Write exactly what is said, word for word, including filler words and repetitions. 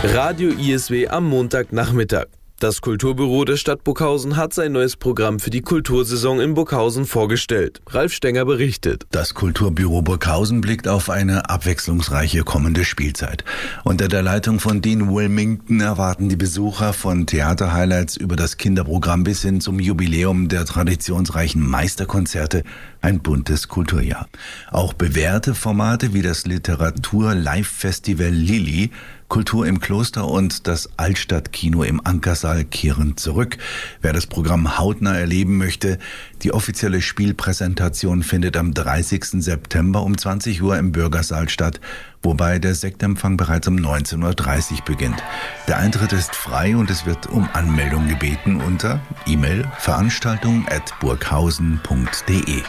Radio I S W am Montagnachmittag. Das Kulturbüro der Stadt Burghausen hat sein neues Programm für die Kultursaison in Burghausen vorgestellt. Ralf Stenger berichtet. Das Kulturbüro Burghausen blickt auf eine abwechslungsreiche kommende Spielzeit. Unter der Leitung von Dean Wilmington erwarten die Besucher von Theaterhighlights über das Kinderprogramm bis hin zum Jubiläum der traditionsreichen Meisterkonzerte ein buntes Kulturjahr. Auch bewährte Formate wie das Literatur-Live-Festival Lilly, Kultur im Kloster und das Altstadtkino im Ankersaal kehren zurück. Wer das Programm hautnah erleben möchte, die offizielle Spielpräsentation findet am dreißigsten September um zwanzig Uhr im Bürgersaal statt, wobei der Sektempfang bereits um neunzehn Uhr dreißig beginnt. Der Eintritt ist frei und es wird um Anmeldung gebeten unter E-Mail veranstaltung at burghausen punkt de.